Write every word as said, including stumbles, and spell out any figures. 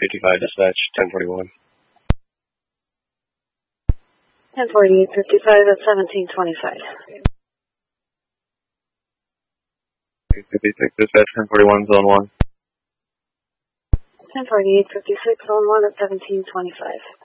fifty-five, dispatch ten forty-one. ten forty-eight fifty-five at seventeen twenty-five. eight fifty-six, dispatch ten forty-one, zone one. ten forty-eight fifty-six, zone one at seventeen twenty-five.